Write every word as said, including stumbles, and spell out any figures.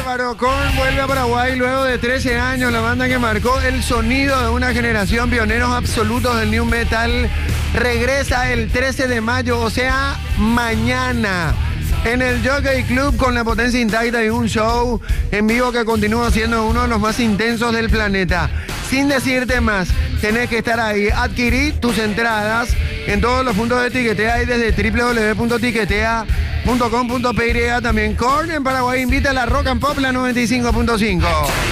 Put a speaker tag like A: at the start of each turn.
A: Bárbaro. Korn vuelve a Paraguay luego de trece años. La banda que marcó el sonido de una generación, pioneros absolutos del new metal, regresa el trece de mayo, o sea, mañana, en el Jockey Club con la potencia intacta y un show en vivo que continúa siendo uno de los más intensos del planeta. Sin decirte más, tenés que estar ahí. Adquirí tus entradas en todos los puntos de Tiquetea y desde w w w punto tiquetea punto com punto p y. También Korn en Paraguay invita a la Rock and Pop, la noventa y cinco punto cinco.